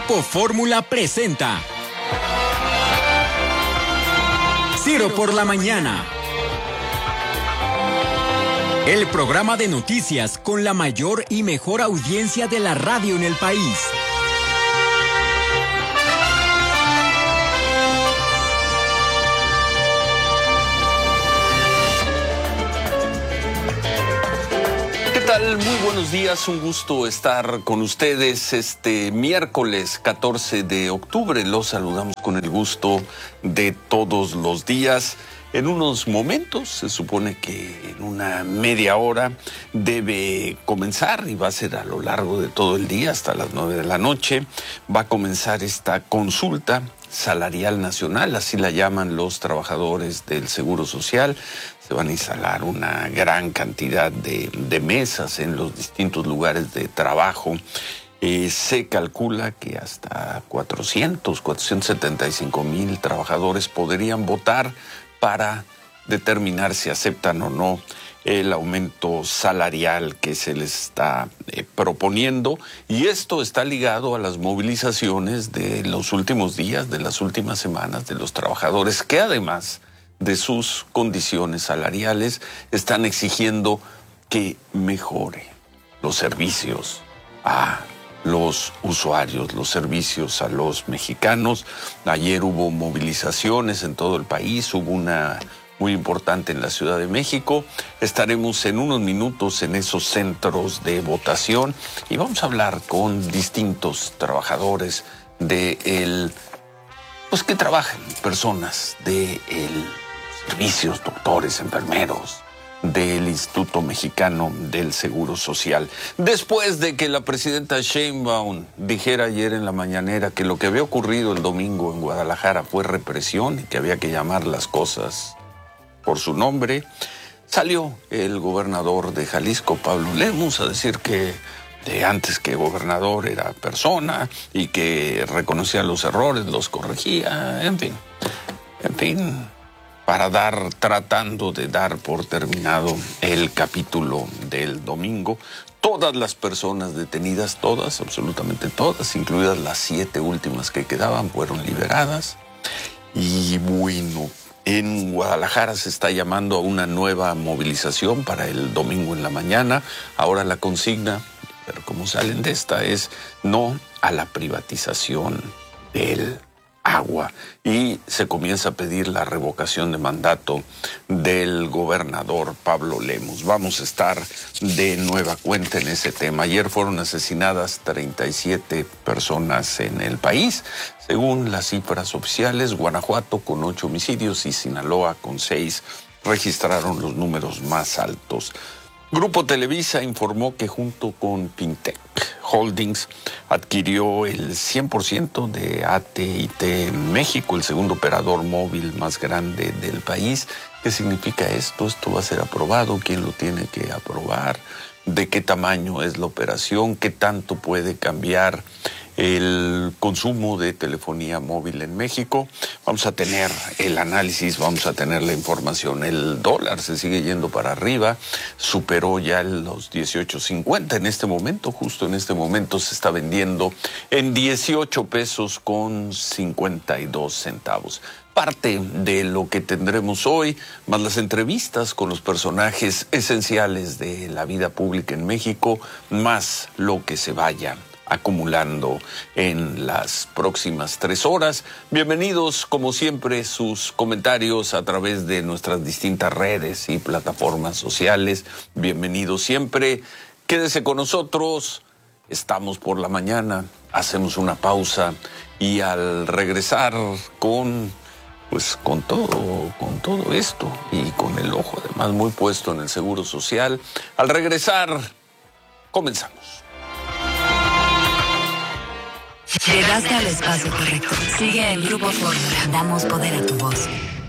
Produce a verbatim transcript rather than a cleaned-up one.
Grupo Fórmula presenta Ciro por la Mañana, el programa de noticias con la mayor y mejor audiencia de la radio en el país. Muy buenos días, un gusto estar con ustedes este miércoles catorce de octubre. Los saludamos con el gusto de todos los días. En unos momentos, se supone que en una media hora debe comenzar, y va a ser a lo largo de todo el día hasta las nueve de la noche, va a comenzar esta consulta salarial nacional, así la llaman los trabajadores del Seguro Social. Se van a instalar una gran cantidad de, de mesas en los distintos lugares de trabajo. Eh, se calcula que hasta cuatrocientos, cuatrocientos setenta y cinco mil trabajadores podrían votar para determinar si aceptan o no el aumento salarial que se les está eh, proponiendo, y esto está ligado a las movilizaciones de los últimos días, de las últimas semanas, de los trabajadores que además de sus condiciones salariales están exigiendo que mejore los servicios a los usuarios, los servicios a los mexicanos. Ayer hubo movilizaciones en todo el país, hubo una muy importante en la Ciudad de México. Estaremos en unos minutos en esos centros de votación y vamos a hablar con distintos trabajadores de el, pues que trabajan, personas de el servicios, doctores, enfermeros, del Instituto Mexicano del Seguro Social. Después de que la presidenta Sheinbaum dijera ayer en la mañanera que lo que había ocurrido el domingo en Guadalajara fue represión y que había que llamar las cosas por su nombre, salió el gobernador de Jalisco, Pablo Lemus, a decir que de antes que gobernador era persona y que reconocía los errores, los corregía, en fin, en fin, para dar, tratando de dar por terminado el capítulo del domingo. Todas las personas detenidas, todas, absolutamente todas, incluidas las siete últimas que quedaban, fueron liberadas. Y bueno, en Guadalajara se está llamando a una nueva movilización para el domingo en la mañana. Ahora la consigna, pero cómo salen de esta, es no a la privatización del agua, y se comienza a pedir la revocación de mandato del gobernador Pablo Lemus. Vamos a estar de nueva cuenta en ese tema. Ayer fueron asesinadas treinta y siete personas en el país, según las cifras oficiales. Guanajuato con ocho homicidios y Sinaloa con seis registraron los números más altos. Grupo Televisa informó que junto con Fintech Holdings adquirió el cien por ciento de A T y T México, el segundo operador móvil más grande del país. ¿Qué significa esto? Esto va a ser aprobado. ¿Quién lo tiene que aprobar? ¿De qué tamaño es la operación? ¿Qué tanto puede cambiar el consumo de telefonía móvil en México? Vamos a tener el análisis, vamos a tener la información. El dólar se sigue yendo para arriba, superó ya los dieciocho cincuenta en este momento, justo en este momento se está vendiendo en dieciocho pesos con cincuenta y dos centavos. Parte de lo que tendremos hoy, más las entrevistas con los personajes esenciales de la vida pública en México, más lo que se vaya acumulando en las próximas tres horas. Bienvenidos, como siempre, sus comentarios a través de nuestras distintas redes y plataformas sociales. Bienvenidos siempre. Quédese con nosotros. Estamos por la mañana, hacemos una pausa y al regresar con, pues, con todo, con todo esto y con el ojo además muy puesto en el Seguro Social, al regresar, comenzamos. Llegaste al espacio correcto. Sigue el Grupo Fórmula. Damos poder a tu voz.